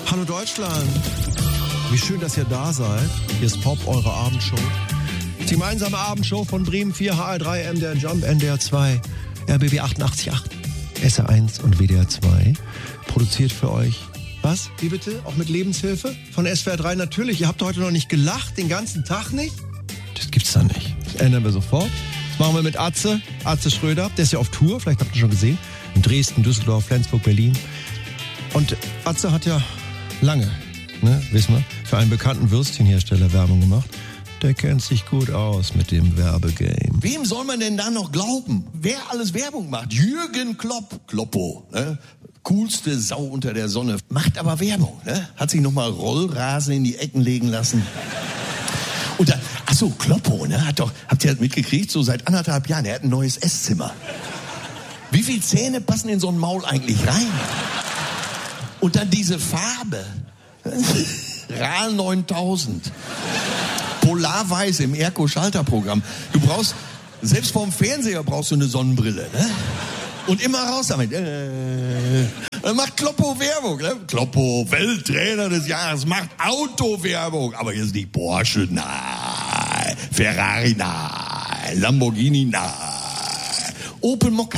Hallo Deutschland. Wie schön, dass ihr da seid. Hier ist Pop, eure Abendshow. Die gemeinsame Abendshow von Bremen 4, HR3, MDR Jump, NDR 2, RBB 88.8, SR1 und WDR 2. Produziert für euch. Was? Wie bitte? Auch mit Lebenshilfe? Von SWR 3 natürlich. Ihr habt heute noch nicht gelacht, den ganzen Tag nicht? Das gibt's da nicht. Das ändern wir sofort. Das machen wir mit Atze Schröder. Der ist ja auf Tour, vielleicht habt ihr schon gesehen. In Dresden, Düsseldorf, Flensburg, Berlin. Und Atze hat ja lange, wissen wir, für einen bekannten Würstchenhersteller Werbung gemacht. Der kennt sich gut aus mit dem Werbegame. Wem soll man denn da noch glauben? Wer alles Werbung macht? Jürgen Klopp, Kloppo, ne? Coolste Sau unter der Sonne. Macht aber Werbung, ne? Hat sich nochmal Rollrasen in die Ecken legen lassen. Und dann, Kloppo, ne? Habt ihr das mitgekriegt? So seit 1,5 Jahren, er hat ein neues Esszimmer. Wie viele Zähne passen in so ein Maul eigentlich rein? Und dann diese Farbe. RAL 9000. Polarweiß im Erco-Schalterprogramm. Du brauchst, selbst vorm Fernseher brauchst du eine Sonnenbrille, ne? Und immer raus damit. Dann macht Kloppo Werbung, ne? Kloppo, Welttrainer des Jahres, macht Autowerbung. Aber jetzt nicht Porsche, nein. Ferrari, nein. Lamborghini, nein. Opel Mokka.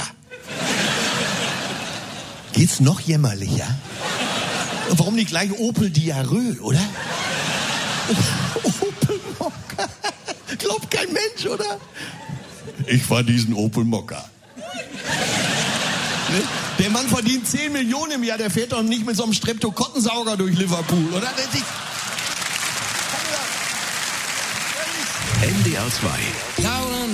Geht's noch jämmerlicher? Warum nicht gleich Opel Diarrhoe, oder? Opel Mokka. Glaubt kein Mensch, oder? Ich fahr diesen Opel Mokka. Der Mann verdient 10 Millionen im Jahr, der fährt doch nicht mit so einem Streptokokkensauger durch Liverpool, oder? NDR 2.